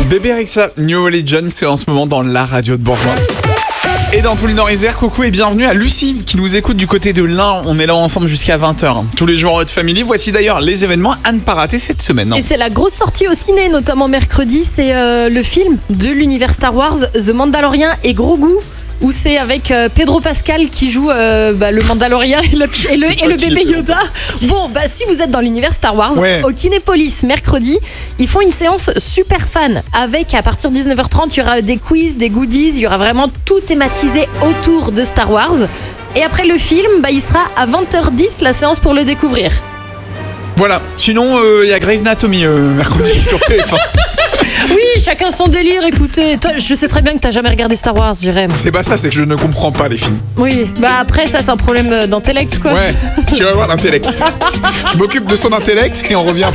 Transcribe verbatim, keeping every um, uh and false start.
Bébé Rexha, New Religion, c'est en ce moment dans la radio de Bourgoin. Et dans tous les Nord-Isère, coucou et bienvenue à Lucie qui nous écoute du côté de l'Ain. On est là ensemble jusqu'à vingt heures. Tous les jours en Hot Family. Voici d'ailleurs les événements à ne pas rater cette semaine. Et c'est la grosse sortie au ciné, notamment mercredi. C'est euh, le film de l'univers Star Wars, The Mandalorian et Grogu. Où c'est avec euh, Pedro Pascal qui joue euh, bah, le Mandalorian et le, et le, et le bébé Yoda. Bon, bah si vous êtes dans l'univers Star Wars, ouais. Au Kinépolis, mercredi, ils font une séance super fan. Avec, à partir de dix-neuf heures trente, il y aura des quiz, des goodies, il y aura vraiment tout thématisé autour de Star Wars. Et après le film, bah, il sera à vingt heures dix, la séance pour le découvrir. Voilà, sinon il euh, y a Grey's Anatomy euh, mercredi sur T F un. Oui, chacun son délire, écoutez. Toi, je sais très bien que t'as jamais regardé Star Wars, Jérém. C'est pas ça, c'est que je ne comprends pas les films. Oui, bah après, ça, c'est un problème d'intellect, quoi. Ouais, tu vas voir l'intellect. Je m'occupe de son intellect et on revient après.